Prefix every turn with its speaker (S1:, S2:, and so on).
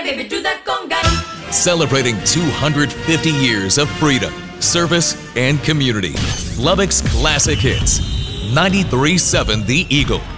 S1: que me ayuda con gas.
S2: Celebrating 250 years of freedom, service, and community. Lubbock's Classic Hits. 93.7 The Eagle.